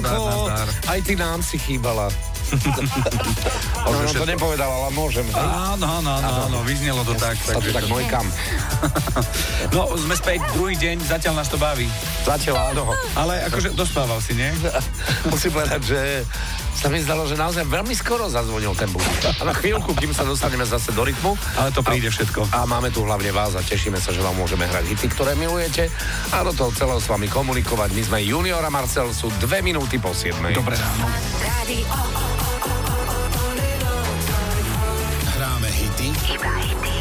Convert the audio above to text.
nazdar. Aj ty nám si chýbala. Ono to nepovedal, ale môžem. Áno, vyznelo to tak. Sa to tak mojkam. No, sme späť druhý deň, zatiaľ nás to baví. Zatiaľ áno. Ale akože dospával si, nie? Musím povedať, že sa mi zdalo, že naozaj veľmi skoro zazvonil ten budík. A na chvíľku, kým sa dostaneme zase do rytmu. Ale to príde všetko. A máme tu hlavne vás a tešíme sa, že vám môžeme hrať hity, ktoré milujete a do toho celého s vami komunikovať. My sme Junior a Marcel, sú 2 minúty po 7. Dobré ráno. Hráme hity.